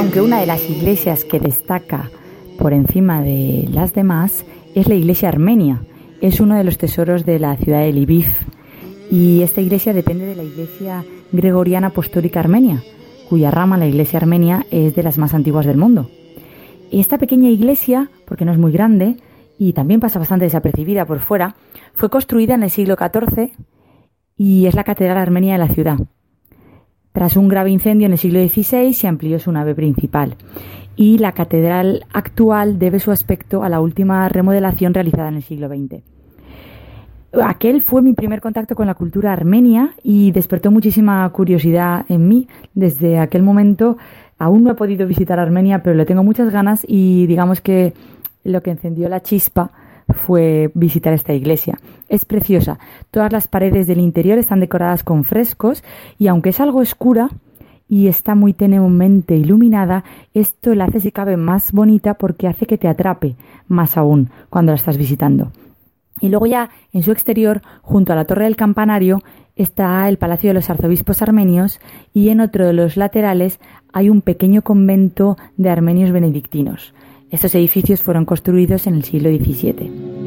aunque una de las iglesias que destaca por encima de las demás es la iglesia armenia. Es uno de los tesoros de la ciudad de Lviv y esta iglesia depende de la iglesia gregoriana apostólica armenia, cuya rama, la iglesia armenia, es de las más antiguas del mundo. Esta pequeña iglesia, porque no es muy grande y también pasa bastante desapercibida por fuera, fue construida en el siglo XIV y es la catedral armenia de la ciudad. Tras un grave incendio en el siglo XVI se amplió su nave principal y la catedral actual debe su aspecto a la última remodelación realizada en el siglo XX. Aquel fue mi primer contacto con la cultura armenia y despertó muchísima curiosidad en mí. Desde aquel momento aún no he podido visitar Armenia, pero le tengo muchas ganas y digamos que lo que encendió la chispa fue visitar esta iglesia. Es preciosa. Todas las paredes del interior están decoradas con frescos y aunque es algo oscura y está muy tenuemente iluminada, esto la hace si cabe más bonita porque hace que te atrape más aún cuando la estás visitando. Y luego ya en su exterior, junto a la torre del campanario, está el Palacio de los Arzobispos Armenios y en otro de los laterales hay un pequeño convento de armenios benedictinos. Estos edificios fueron construidos en el siglo XVII.